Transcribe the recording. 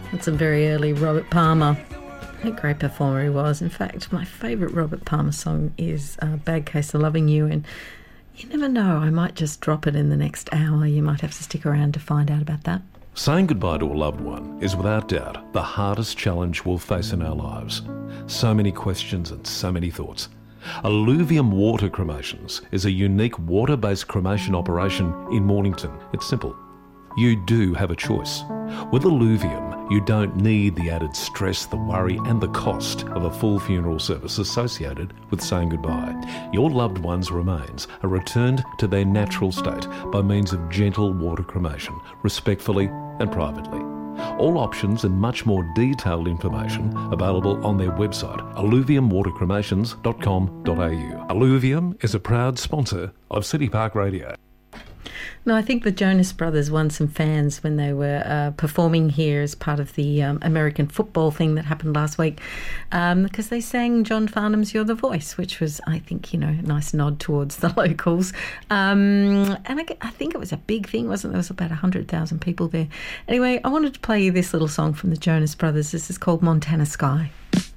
That's a very early Robert Palmer. What a great performer he was. In fact, my favourite Robert Palmer song is Bad Case of Loving You, and you never know, I might just drop it in the next hour. You might have to stick around to find out about that. Saying goodbye to a loved one is without doubt the hardest challenge we'll face in our lives. So many questions and so many thoughts. Alluvium Water Cremations is a unique water-based cremation operation in Mornington. It's simple. You do have a choice. With Alluvium, you don't need the added stress, the worry and the cost of a full funeral service associated with saying goodbye. Your loved one's remains are returned to their natural state by means of gentle water cremation, respectfully and privately. All options and much more detailed information available on their website, alluviumwatercremations.com.au. Alluvium is a proud sponsor of City Park Radio. No, I think the Jonas Brothers won some fans when they were performing here as part of the American football thing that happened last week, because they sang John Farnham's You're the Voice, which was, I think, a nice nod towards the locals. And I think it was a big thing, wasn't there? There was about 100,000 people there. Anyway, I wanted to play you this little song from the Jonas Brothers. This is called Montana Sky.